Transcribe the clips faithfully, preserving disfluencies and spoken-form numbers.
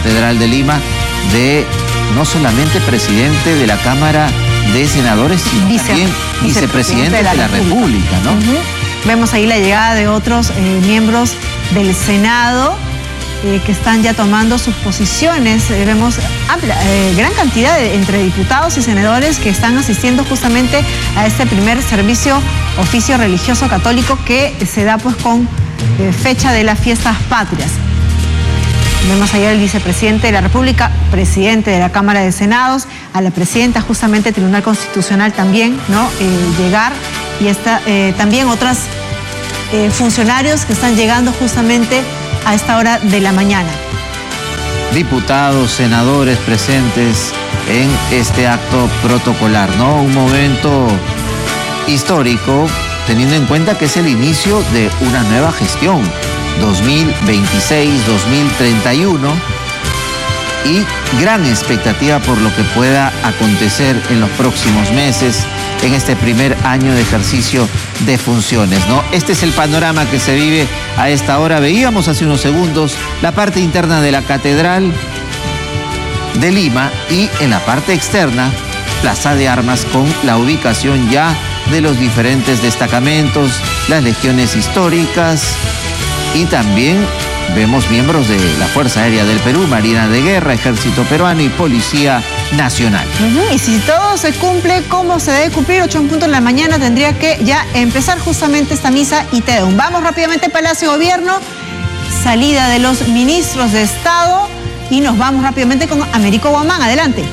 Catedral de Lima de no solamente presidente de la Cámara de Senadores, sino Vice, también vicepresidente de la, de la República, República, ¿no? Uh-huh. Vemos ahí la llegada de otros eh, miembros del Senado eh, que están ya tomando sus posiciones. Eh, vemos amplia, eh, gran cantidad de, entre diputados y senadores que están asistiendo justamente a este primer servicio oficio religioso católico que se da pues con eh, fecha de las fiestas patrias. Vemos allá al vicepresidente de la República, presidente de la Cámara de Senados, a la presidenta justamente del Tribunal Constitucional también, ¿no? Eh, llegar y está, eh, también otros eh, funcionarios que están llegando justamente a esta hora de la mañana. Diputados, senadores presentes en este acto protocolar, ¿no? Un momento histórico, teniendo en cuenta que es el inicio de una nueva gestión. dos mil veintiséis, dos mil treinta y uno, y gran expectativa por lo que pueda acontecer en los próximos meses, en este primer año de ejercicio de funciones, ¿no? Este es el panorama que se vive a esta hora. Veíamos hace unos segundos la parte interna de la Catedral de Lima y en la parte externa, Plaza de Armas, con la ubicación ya de los diferentes destacamentos, las legiones históricas, y también vemos miembros de la Fuerza Aérea del Perú, Marina de Guerra, Ejército Peruano y Policía Nacional. Uh-huh. Y si todo se cumple como se debe cumplir, ocho en punto de la mañana tendría que ya empezar justamente esta misa y Te Deum. Vamos rápidamente al Palacio de Gobierno, salida de los ministros de Estado y nos vamos rápidamente con Américo Guamán. Adelante.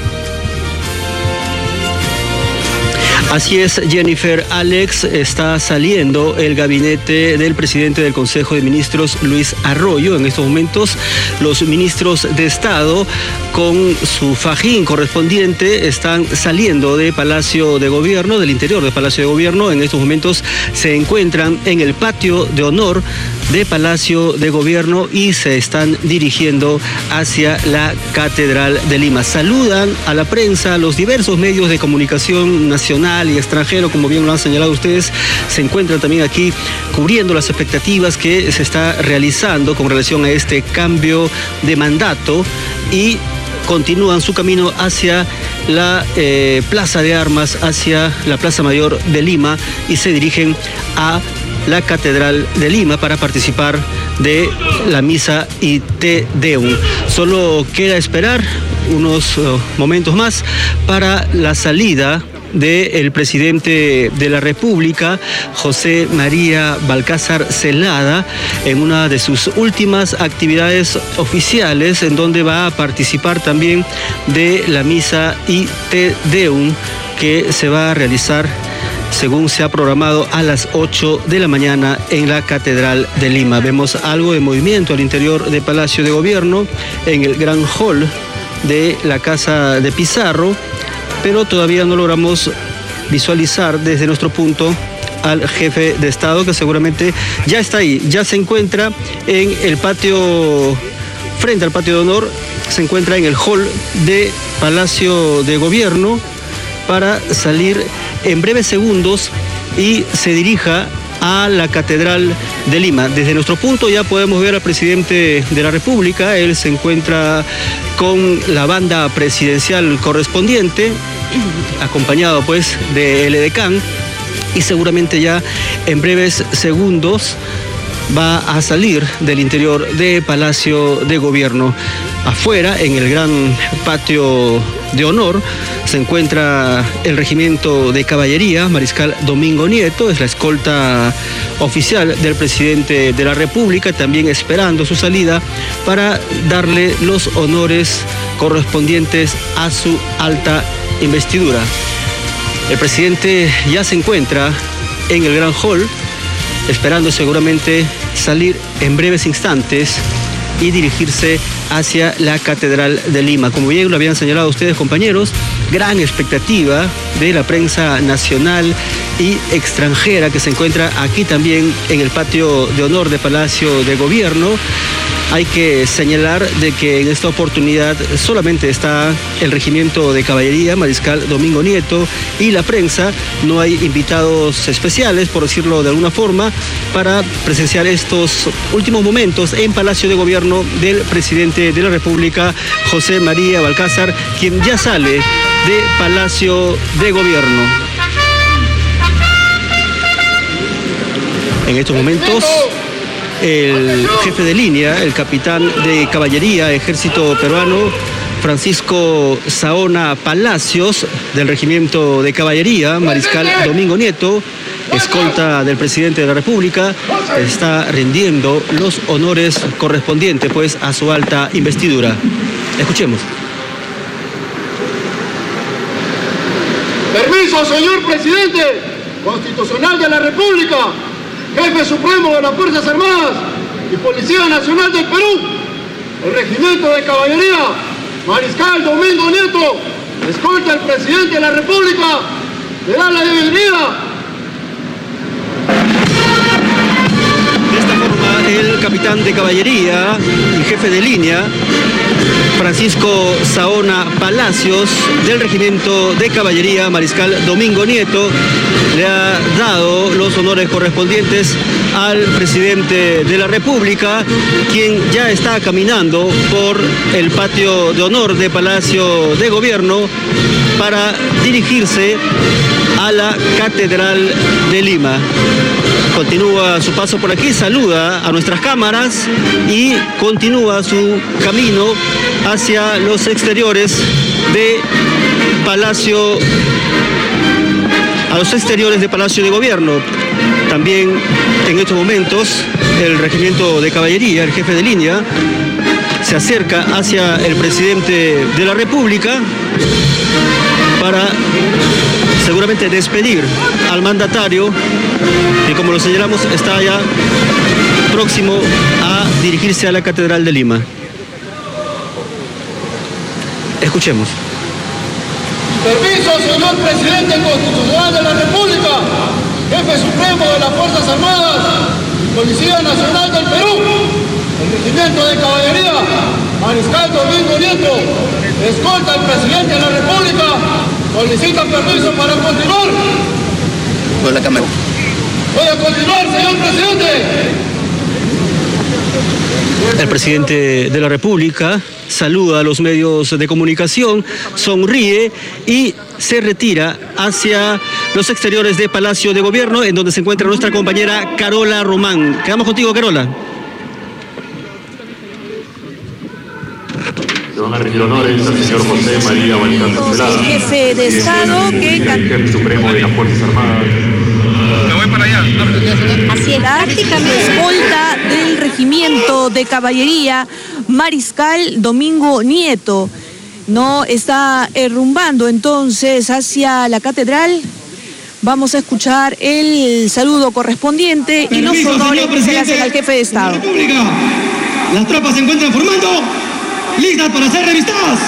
Así es, Jennifer. Alex, está saliendo el gabinete del presidente del Consejo de Ministros, Luis Arroyo. En estos momentos, los ministros de Estado, con su fajín correspondiente, están saliendo de Palacio de Gobierno, del interior del Palacio de Gobierno. En estos momentos se encuentran en el patio de honor de Palacio de Gobierno y se están dirigiendo hacia la Catedral de Lima. Saludan a la prensa, a los diversos medios de comunicación nacional y extranjero, como bien lo han señalado ustedes. Se encuentran también aquí cubriendo las expectativas que se está realizando con relación a este cambio de mandato y continúan su camino hacia la eh, Plaza de Armas, hacia la Plaza Mayor de Lima y se dirigen a la Catedral de Lima para participar de la misa y Te Deum. Solo queda esperar unos uh, momentos más para la salida del presidente de la República, José María Balcázar Zelada, en una de sus últimas actividades oficiales, en donde va a participar también de la misa y Te Deum, que se va a realizar, según se ha programado, a las ocho de la mañana en la Catedral de Lima. Vemos algo de movimiento al interior del Palacio de Gobierno, en el gran hall de la Casa de Pizarro, pero todavía no logramos visualizar desde nuestro punto al jefe de Estado, que seguramente ya está ahí, ya se encuentra en el patio, frente al patio de honor, se encuentra en el hall de Palacio de Gobierno para salir en breves segundos y se dirija a la Catedral de Lima. Desde nuestro punto ya podemos ver al presidente de la República. Él se encuentra con la banda presidencial correspondiente, acompañado pues del edecán, y seguramente ya en breves segundos va a salir del interior de Palacio de Gobierno. Afuera, en el gran patio de honor, se encuentra el regimiento de caballería Mariscal Domingo Nieto, es la escolta oficial del presidente de la República, también esperando su salida para darle los honores correspondientes a su alta investidura. El presidente ya se encuentra en el gran hall, esperando seguramente salir en breves instantes y dirigirse hacia la Catedral de Lima. Como bien lo habían señalado ustedes, compañeros, gran expectativa de la prensa nacional y extranjera que se encuentra aquí también en el patio de honor de Palacio de Gobierno, Hay que señalar de que en esta oportunidad solamente está el Regimiento de Caballería, Mariscal Domingo Nieto, y la prensa. No hay invitados especiales, por decirlo de alguna forma, para presenciar estos últimos momentos en Palacio de Gobierno del presidente de la República, José María Balcázar, quien ya sale de Palacio de Gobierno. En estos momentos, el jefe de línea, el capitán de caballería, Ejército Peruano, Francisco Saona Palacios, del Regimiento de Caballería, Mariscal Domingo Nieto, escolta del presidente de la República, está rindiendo los honores correspondientes pues a su alta investidura. Escuchemos. Permiso, señor presidente constitucional de la República, Jefe Supremo de las Fuerzas Armadas y Policía Nacional del Perú, el Regimiento de Caballería, Mariscal Domingo Nieto, escolta al presidente de la República, le da la bienvenida. De esta forma, el capitán de caballería y jefe de línea, Francisco Saona Palacios, del Regimiento de Caballería, Mariscal Domingo Nieto, le ha dado los honores correspondientes al presidente de la República, quien ya está caminando por el patio de honor de Palacio de Gobierno para dirigirse a la Catedral de Lima. Continúa su paso por aquí, saluda a nuestras cámaras y continúa su camino hacia los exteriores de Palacio, a los exteriores de Palacio de Gobierno. También en estos momentos el Regimiento de Caballería, el jefe de línea, se acerca hacia el presidente de la República para seguramente despedir al mandatario, que como lo señalamos está ya próximo a dirigirse a la Catedral de Lima. Escuchemos. Permiso, señor presidente constitucional de la República, Jefe Supremo de las Fuerzas Armadas, Policía Nacional del Perú, el Regimiento de Caballería, Mariscal Domingo Nieto, escolta al presidente de la República, solicita permiso para continuar. Con la cámara. Voy a continuar, señor presidente. El presidente de la República saluda a los medios de comunicación, sonríe y se retira hacia los exteriores de Palacio de Gobierno, en donde se encuentra nuestra compañera Carola Román. Quedamos contigo, Carola. Se van a rendir honores al señor José María Balcázar Celada, jefe de Estado que el jefe supremo de las Fuerzas Armadas. Me voy para allá. Así es, prácticamente escolta del Regimiento de Caballería, Mariscal Domingo Nieto. No está rumbando entonces hacia la catedral. Vamos a escuchar el saludo correspondiente y los honores que se le hacen al jefe de Estado. Las tropas se encuentran formando, listas para ser revistadas.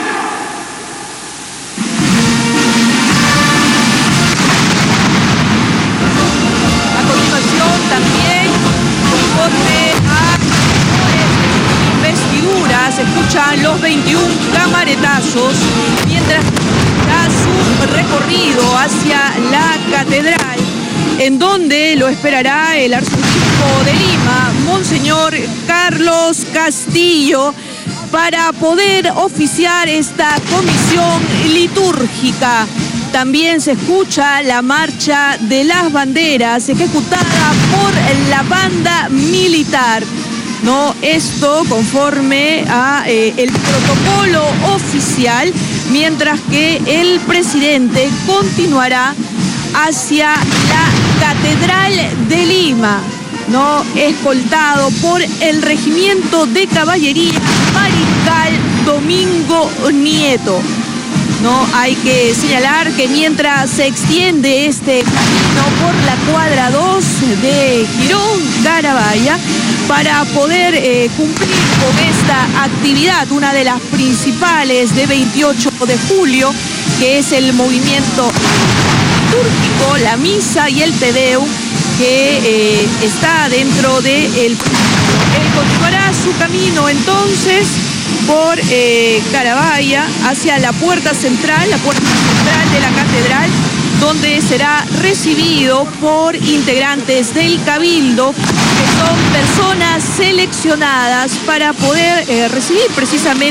A continuación también, conforme a investiduras, se escuchan los veintiún camaretazos mientras da su recorrido hacia la catedral, en donde lo esperará el arzobispo de Lima, Monseñor Carlos Castillo, para poder oficiar esta comisión litúrgica. También se escucha la marcha de las banderas ejecutada por la banda militar. No, esto conforme a eh, el protocolo oficial, mientras que el presidente continuará hacia la Catedral de Lima, no, escoltado por el Regimiento de Caballería Mariscal Domingo Nieto. No, hay que señalar que mientras se extiende este camino por la cuadra dos de Girón Garabaya, para poder eh, cumplir con esta actividad, una de las principales de veintiocho de julio, que es el movimiento litúrgico, la misa y el Te Deum, que eh, está dentro del de Él continuará su camino entonces por eh, Carabaya hacia la puerta central, la puerta central de la catedral, donde será recibido por integrantes del Cabildo, que son personas seleccionadas para poder eh, recibir precisamente